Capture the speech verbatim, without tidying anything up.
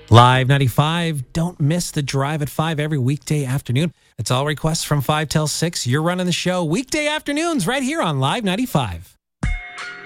Live ninety-five, don't miss the drive at five every weekday afternoon. It's all requests from five till six. You're running the show weekday afternoons right here on Live ninety-five.